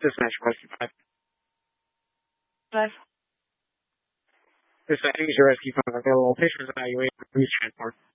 Dispatch question 5. 5. This is your rescue phone available. Patients evaluated for police transport.